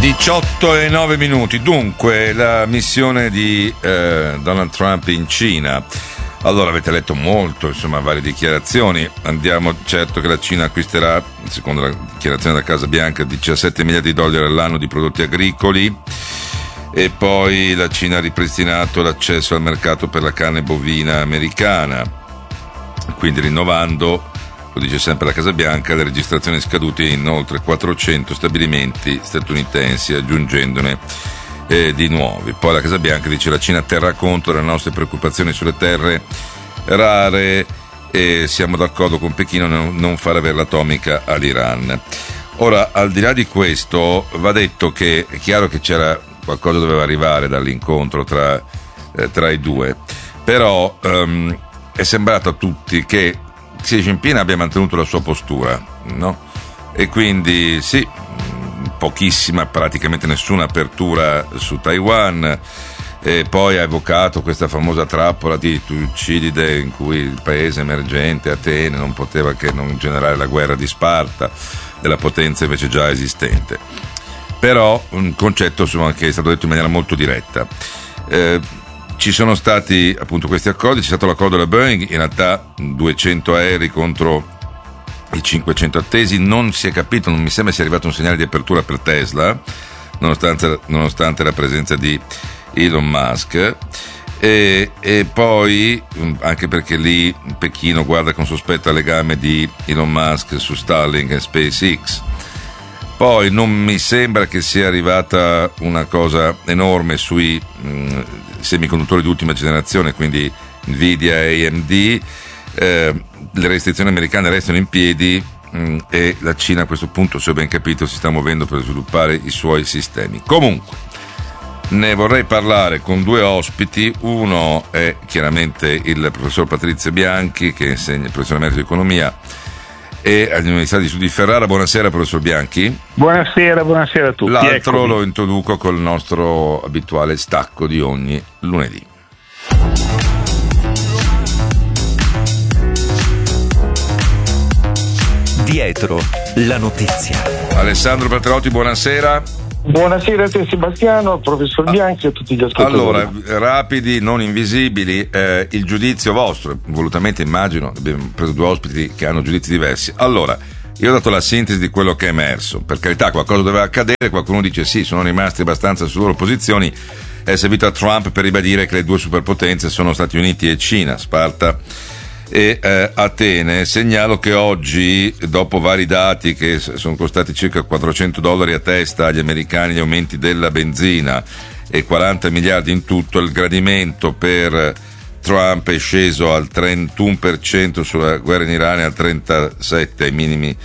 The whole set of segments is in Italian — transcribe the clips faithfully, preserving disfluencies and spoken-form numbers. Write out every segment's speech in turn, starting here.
diciotto e nove minuti. Dunque, la missione di eh, Donald Trump in Cina. Allora, avete letto molto, insomma, varie dichiarazioni. Andiamo, certo che la Cina acquisterà, secondo la dichiarazione della Casa Bianca, diciassette miliardi di dollari all'anno di prodotti agricoli, e poi la Cina ha ripristinato l'accesso al mercato per la carne bovina americana, quindi rinnovando, lo dice sempre la Casa Bianca, le registrazioni scadute in oltre quattrocento stabilimenti statunitensi, aggiungendone eh, di nuovi. Poi la Casa Bianca dice: la Cina terrà conto delle nostre preoccupazioni sulle terre rare e siamo d'accordo con Pechino a non, non far avere l'atomica all'Iran. Ora, al di là di questo, va detto che è chiaro che c'era qualcosa, doveva arrivare dall'incontro tra, eh, tra i due, però um, è sembrato a tutti che Xi Jinping abbia mantenuto la sua postura, no? E quindi sì, pochissima, praticamente nessuna apertura su Taiwan, e poi ha evocato questa famosa trappola di Tucidide in cui il paese emergente, Atene, non poteva che non generare la guerra di Sparta della potenza invece già esistente. Però un concetto, insomma, che è stato detto in maniera molto diretta. Eh, Ci sono stati appunto questi accordi, c'è stato l'accordo della Boeing, in realtà duecento aerei contro i cinquecento attesi, non si è capito, non mi sembra sia arrivato un segnale di apertura per Tesla, nonostante, nonostante la presenza di Elon Musk, e, e poi, anche perché lì Pechino guarda con sospetto al legame di Elon Musk su Starlink e SpaceX. Poi non mi sembra che sia arrivata una cosa enorme sui mh, semiconduttori di ultima generazione, quindi Nvidia e A M D. Eh, le restrizioni americane restano in piedi mh, e la Cina a questo punto, se ho ben capito, si sta muovendo per sviluppare i suoi sistemi. Comunque, ne vorrei parlare con due ospiti. Uno è chiaramente il professor Patrizio Bianchi, che insegna, professore emerito di economia e all'Università di Studi di Ferrara. Buonasera, professor Bianchi. Buonasera, buonasera a tutti. L'altro Eccomi. Lo introduco col nostro abituale stacco di ogni lunedì. Dietro la notizia. Alessandro Patrioti, buonasera. Buonasera a te Sebastiano, al professor Bianchi e a tutti gli ascoltatori. Allora, rapidi, non invisibili, eh, il giudizio vostro, volutamente immagino, abbiamo preso due ospiti che hanno giudizi diversi. Allora, io ho dato la sintesi di quello che è emerso, per carità qualcosa doveva accadere, qualcuno dice sì, sono rimasti abbastanza sulle loro posizioni, è servito a Trump per ribadire che le due superpotenze sono Stati Uniti e Cina, Sparta e eh, Atene. Segnalo che oggi, dopo vari dati che sono costati circa quattrocento dollari a testa agli americani, gli aumenti della benzina e quaranta miliardi in tutto, il gradimento per Trump è sceso al trentuno per cento sulla guerra in Iran e al trentasette per cento ai minimi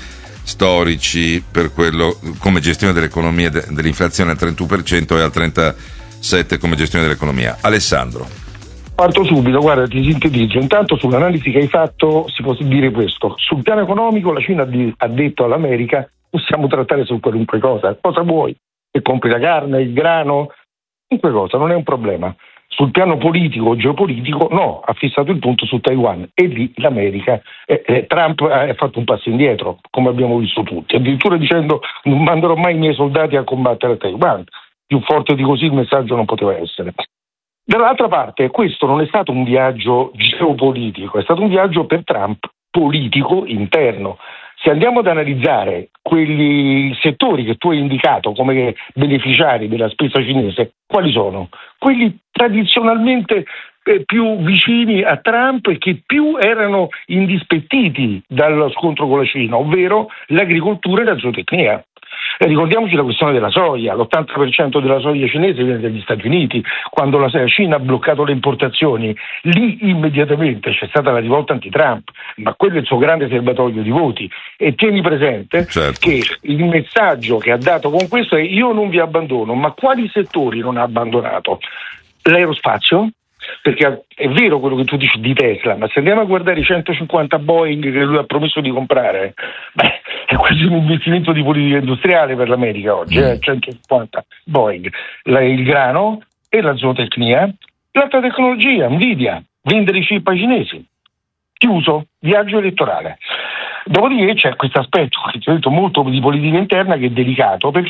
storici per quello come gestione dell'economia, dell'inflazione al trentuno per cento e al trentasette per cento come gestione dell'economia. Alessandro. Parto subito, guarda, ti sintetizzo. Intanto sull'analisi che hai fatto si può dire questo: sul piano economico la Cina ha detto all'America possiamo trattare su qualunque cosa, cosa vuoi, che compri la carne, il grano, qualunque cosa, non è un problema. Sul piano politico, geopolitico, no, ha fissato il punto su Taiwan e lì l'America, eh, eh, Trump ha fatto un passo indietro, come abbiamo visto tutti, addirittura dicendo non manderò mai i miei soldati a combattere a Taiwan. Più forte di così il messaggio non poteva essere. Dall'altra parte, questo non è stato un viaggio geopolitico, è stato un viaggio per Trump politico interno. Se andiamo ad analizzare quegli settori che tu hai indicato come beneficiari della spesa cinese, quali sono? Quelli tradizionalmente eh, più vicini a Trump e che più erano indispettiti dallo scontro con la Cina, ovvero l'agricoltura e la zootecnia. E ricordiamoci la questione della soia: l'ottanta per cento della soia cinese viene dagli Stati Uniti. Quando la Cina ha bloccato le importazioni, lì immediatamente c'è stata la rivolta anti-Trump, ma quello è il suo grande serbatoio di voti. E tieni presente certo. che il messaggio che ha dato con questo è: io non vi abbandono. Ma quali settori non ha abbandonato? L'aerospazio, perché è vero quello che tu dici di Tesla, ma se andiamo a guardare i centocinquanta Boeing che lui ha promesso di comprare, beh, è quasi un investimento di politica industriale per l'America oggi, eh? centocinquanta Boeing, la, il grano e la zootecnia, l'alta tecnologia, Nvidia, vendere i chip ai cinesi, chiuso, viaggio elettorale. Dopodiché c'è questo aspetto che ti ho detto molto di politica interna che è delicato, perché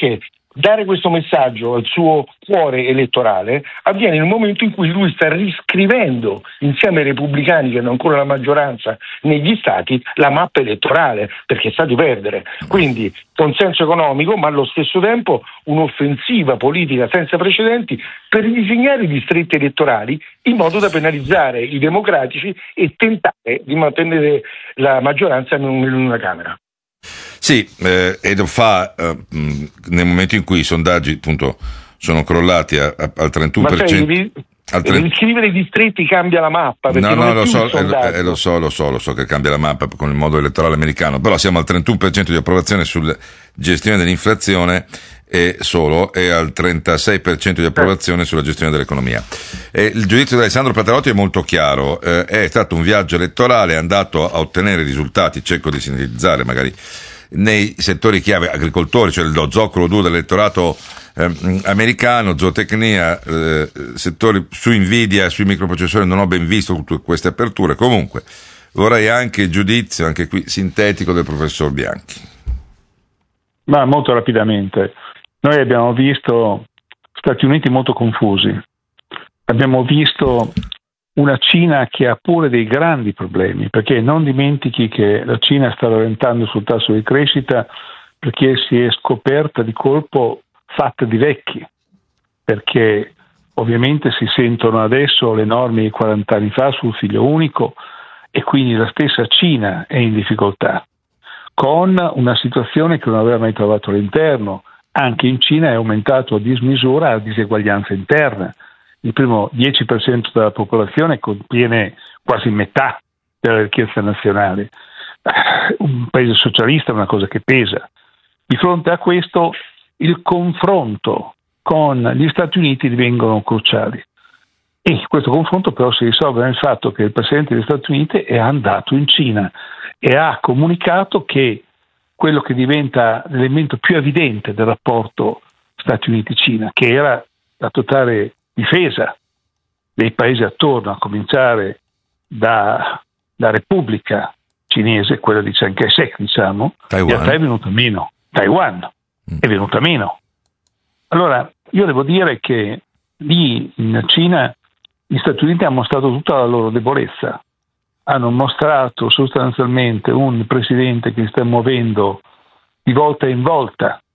dare questo messaggio al suo cuore elettorale avviene nel momento in cui lui sta riscrivendo insieme ai repubblicani che hanno ancora la maggioranza negli stati la mappa elettorale, perché sa di perdere. Quindi consenso economico, ma allo stesso tempo un'offensiva politica senza precedenti per ridisegnare i distretti elettorali in modo da penalizzare i democratici e tentare di mantenere la maggioranza in una Camera. Sì, eh, e lo fa eh, nel momento in cui i sondaggi appunto sono crollati a, a, al trentuno per cento. Ma sai, al trenta... riscrivere i distretti cambia la mappa. No, no, lo so, eh, eh, lo so, lo so, lo so che cambia la mappa con il modo elettorale americano, però siamo al trentuno per cento di approvazione sulla gestione dell'inflazione e solo e al trentasei per cento di approvazione sulla gestione dell'economia. E il giudizio di Alessandro Pattarotti è molto chiaro, eh, è stato un viaggio elettorale, è andato a ottenere risultati, cerco di sintetizzare magari, nei settori chiave agricoltori, cioè lo zoccolo duro dell'elettorato eh, americano, zootecnia, eh, settori su Nvidia, sui microprocessori non ho ben visto tutte queste aperture. Comunque vorrei anche il giudizio, anche qui sintetico, del professor Bianchi. Ma molto rapidamente, noi abbiamo visto Stati Uniti molto confusi, abbiamo visto una Cina che ha pure dei grandi problemi, perché non dimentichi che la Cina sta rallentando sul tasso di crescita perché si è scoperta di colpo fatta di vecchi, perché ovviamente si sentono adesso le norme di quaranta anni fa sul figlio unico e quindi la stessa Cina è in difficoltà, con una situazione che non aveva mai trovato all'interno. Anche in Cina è aumentato a dismisura la diseguaglianza interna. Il primo dieci per cento della popolazione contiene quasi metà della ricchezza nazionale. Un paese socialista è una cosa che pesa. Di fronte a questo, il confronto con gli Stati Uniti divengono cruciali. E questo confronto però si risolve nel fatto che il Presidente degli Stati Uniti è andato in Cina e ha comunicato che quello che diventa l'elemento più evidente del rapporto Stati Uniti-Cina, che era la totale difesa dei paesi attorno, a cominciare da la Repubblica Cinese, quella di Chiang Kai-shek, diciamo, in realtà è venuta meno. Taiwan mm. è venuta meno. Allora, io devo dire che lì in Cina gli Stati Uniti hanno mostrato tutta la loro debolezza, hanno mostrato sostanzialmente un presidente che sta muovendo di volta in volta